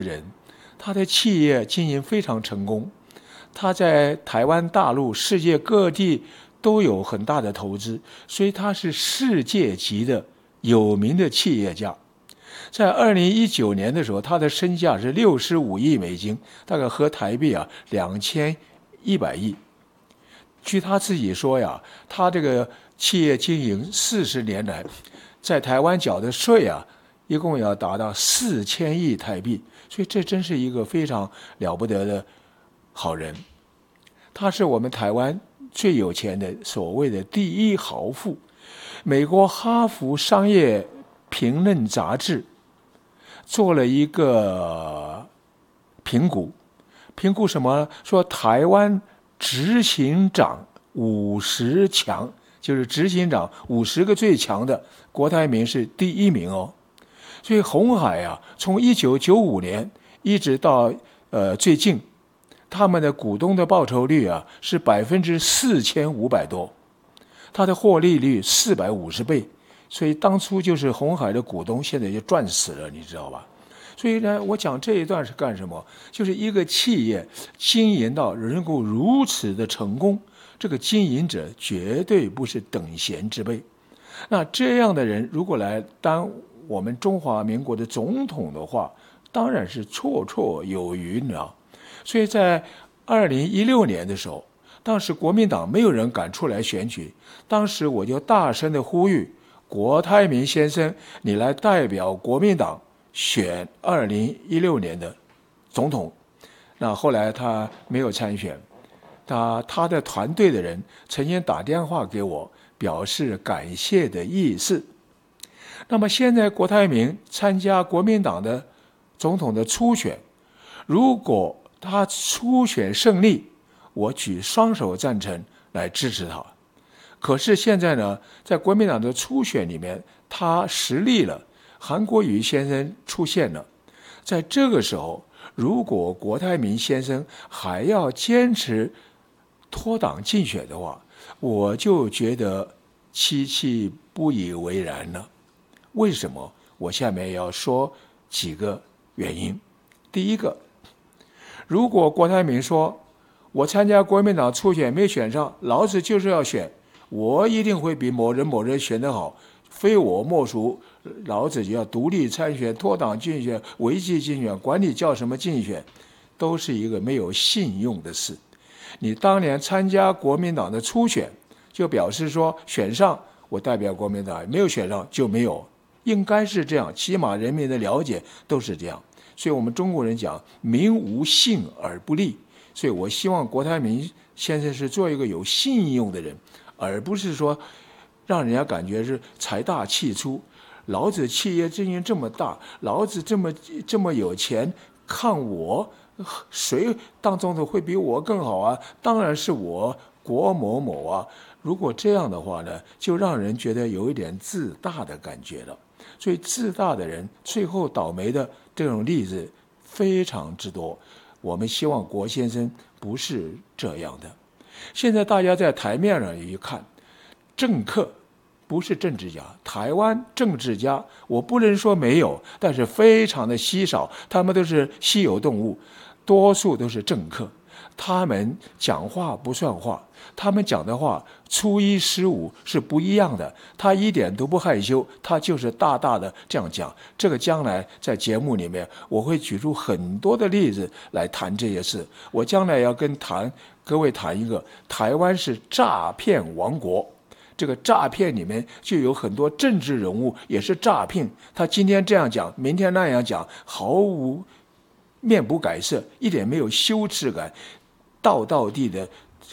他的企业经营非常成功，他在台湾、大陆、世界各地都有很大的投资，所以他是世界级的有名的企业家。在2019年的时候，他的身价是65亿美金，大概合台币2100亿。据他自己说呀，他这个企业经营40年来，在台湾缴的税一共要达到4000亿台币，所以这真是一个非常了不得的好人。他是我们台湾最有钱的所谓的第一豪富。美国哈佛商业评论杂志做了一个评估什么？说台湾执行长50强，就是执行长50个最强的，郭台铭是第1名哦。所以鸿海从1995年一直到最近，他们的股东的报酬率是4500多，他的获利率450倍，所以当初就是鸿海的股东，现在就赚死了，你知道吧？所以呢，我讲这一段是干什么？就是一个企业经营到能够如此的成功，这个经营者绝对不是等闲之辈。那这样的人如果来当我们中华民国的总统的话，当然是绰绰有余了。所以在2016年的时候，当时国民党没有人敢出来选举，当时我就大声的呼吁郭台铭先生，你来代表国民党选2016年的总统。那后来他没有参选，他的团队的人曾经打电话给我，表示感谢的意思。那么现在郭台铭参加国民党的总统的初选，如果他初选胜利，我举双手赞成来支持他。可是现在呢，在国民党的初选里面，他失利了，韩国瑜先生出现了。在这个时候，如果郭台铭先生还要坚持脱党竞选的话，我就觉得戚戚不以为然了。为什么？我下面要说几个原因。第一个，如果郭台铭说我参加国民党初选没选上，老子就是要选，我一定会比某人选得好，非我莫属，老子就要独立参选、脱党竞选、违纪竞选，管你叫什么竞选，都是一个没有信用的事。你当年参加国民党的初选，就表示说选上我代表国民党，没有选上就没有，应该是这样，起码人民的了解都是这样。所以我们中国人讲民无信而不立，所以我希望郭台铭先生是做一个有信用的人，而不是说让人家感觉是财大气粗。老子企业经营这么大，老子这么有钱，看我谁当总统会比我更好啊？当然是我郭某某啊！如果这样的话呢，就让人觉得有一点自大的感觉了。所以自大的人最后倒霉的这种例子非常之多。我们希望郭先生不是这样的。现在大家在台面上一看，政客不是政治家，台湾政治家我不能说没有，但是非常的稀少，他们都是稀有动物，多数都是政客。他们讲话不算话，他们讲的话初一十五是不一样的，他一点都不害羞，他就是大大的这样讲。这个将来在节目里面我会举出很多的例子来谈这些事。我将来要跟各位谈一个，台湾是诈骗王国，这个诈骗里面就有很多政治人物也是诈骗，他今天这样讲，明天那样讲，毫无面不改色，一点没有羞耻感，道地的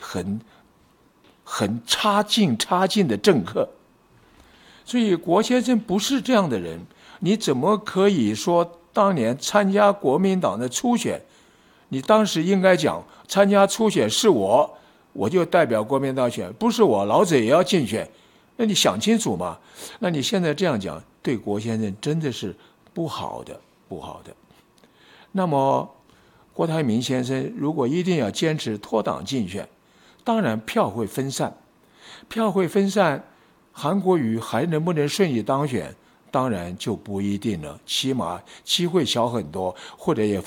很差劲的政客。所以郭先生不是这样的人，你怎么可以说当年参加国民党的初选，你当时应该讲参加初选是我就代表国民党选，不是我老子也要竞选，那你想清楚嘛？那你现在这样讲，对郭先生真的是不好的。那么郭台铭先生如果一定要坚持脱党竞选，当然票会分散，韩国瑜还能不能顺利当选， 当然就不一定了，起码机会小很多，或者也